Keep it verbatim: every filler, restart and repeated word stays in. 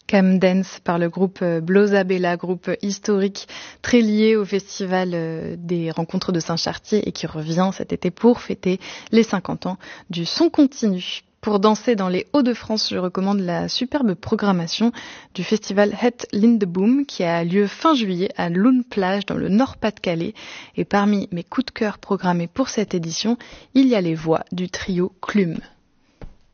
Cam Dance par le groupe Blosabella, groupe historique très lié au festival des rencontres de Saint-Chartier et qui revient cet été pour fêter les cinquante ans du son continu. Pour danser dans les Hauts-de-France, je recommande la superbe programmation du festival Het Lindeboom qui a lieu fin juillet à Loon-Plage dans le Nord-Pas-de-Calais. Et parmi mes coups de cœur programmés pour cette édition, il y a les voix du trio Clume.